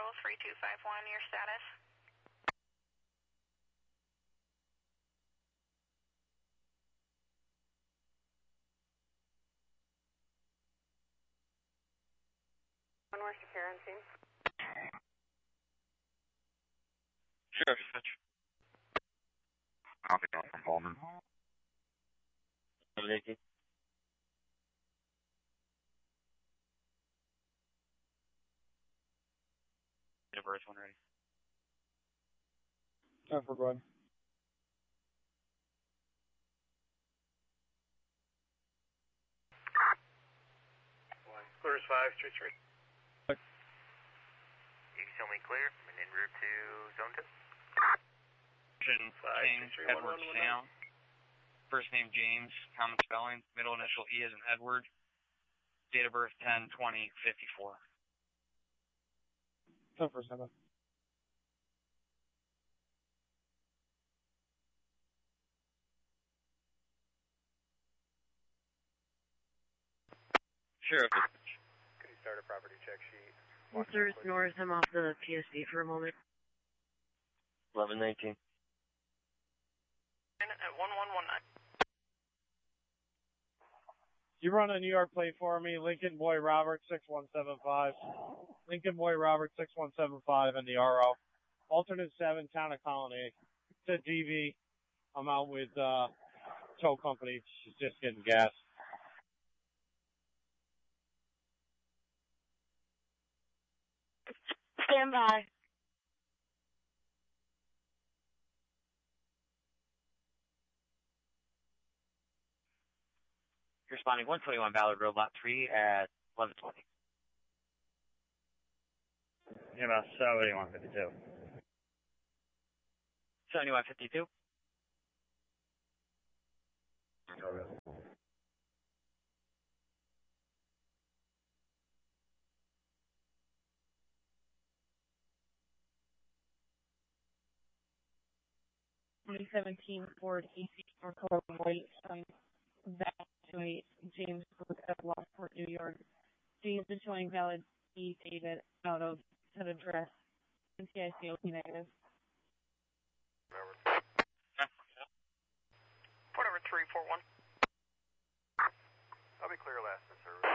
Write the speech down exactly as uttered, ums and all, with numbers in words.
Echo three two five one, your status? One more secure on scene. Sheriff Fitch. I'll be going from Bowman. Leaky. Date of birth, one ready. Time for Glenn. Clears five, three three. You can tell me clear. I'm en route to zone two. Five, James three, three, Edward one, one, Sam. First name James, common spelling. Middle initial E as in Edward. Date of birth ten twenty fifty-four. Time for seven. Sheriff Fitch. Could you start a property check sheet? Mister North, I'm off the P S B for a moment. eleven nineteen. At one one one nine. You run a New York plate for me, Lincoln Boy Robert six one seven five. Lincoln Boy Robert six one seven five in the R O. Alternate seven, Town of Colony. It's a D V. I'm out with uh tow company. She's just getting gas. Stand by. You're responding one twenty-one Ballard Road, Lot three at eleven twenty. Yeah, about seventy-one fifty-two. seventy-one fifty-two. twenty seventeen Ford E C four color white, showing back to a James Brook at Lockport, New York. James is showing valid E David out of that address. N T I C O P negative. Port over three four one. I'll be clear last in service.